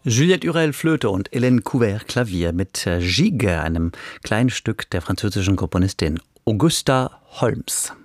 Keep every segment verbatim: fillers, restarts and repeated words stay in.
Juliette Hurel Flöte und Hélène Couvert Klavier mit Gigue, einem kleinen Stück der französischen Komponistin Augusta Holmes.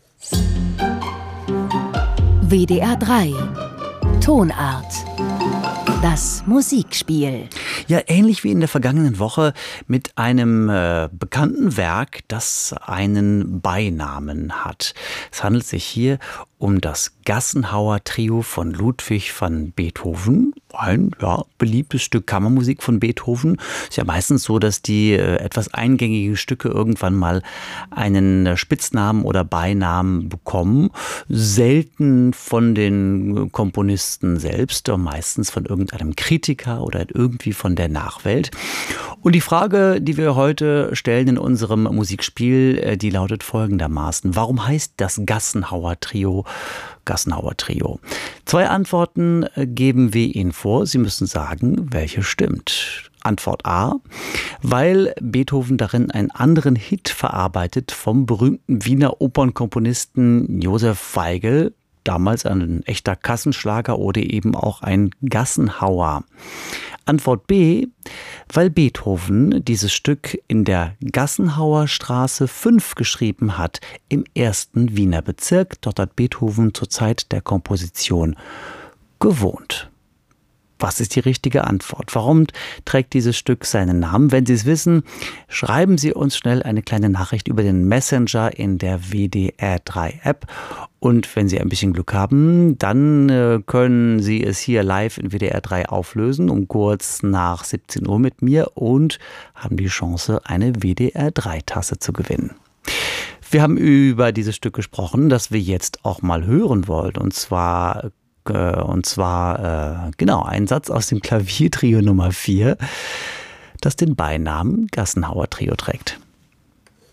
W D R drei Tonart. Das Musikspiel. Ja, ähnlich wie in der vergangenen Woche mit einem äh, bekannten Werk, das einen Beinamen hat. Es handelt sich hier um das Gassenhauer Trio von Ludwig van Beethoven. Ein ja, beliebtes Stück Kammermusik von Beethoven. Ist ja meistens so, dass die äh, etwas eingängigen Stücke irgendwann mal einen äh, Spitznamen oder Beinamen bekommen. Selten von den Komponisten selbst, meistens von irgendeinem Kritiker oder irgendwie von der Nachwelt. Und die Frage, die wir heute stellen in unserem Musikspiel, äh, die lautet folgendermaßen: Warum heißt das Gassenhauer Trio Gassenhauer Trio? Zwei Antworten geben wir Ihnen vor. Sie müssen sagen, welche stimmt. Antwort A, weil Beethoven darin einen anderen Hit verarbeitet vom berühmten Wiener Opernkomponisten Josef Weigl, damals ein echter Kassenschlager oder eben auch ein Gassenhauer. Antwort B, weil Beethoven dieses Stück in der Gassenhauer Straße fünf geschrieben hat, im ersten Wiener Bezirk. Dort hat Beethoven zur Zeit der Komposition gewohnt. Was ist die richtige Antwort? Warum trägt dieses Stück seinen Namen? Wenn Sie es wissen, schreiben Sie uns schnell eine kleine Nachricht über den Messenger in der W D R drei App. Und wenn Sie ein bisschen Glück haben, dann äh, können Sie es hier live in W D R drei auflösen, um kurz nach siebzehn Uhr mit mir, und haben die Chance, eine W D R drei Tasse zu gewinnen. Wir haben über dieses Stück gesprochen, das wir jetzt auch mal hören wollen. Und zwar Und zwar, äh, genau, ein Satz aus dem Klaviertrio Nummer vier, das den Beinamen Gassenhauer Trio trägt.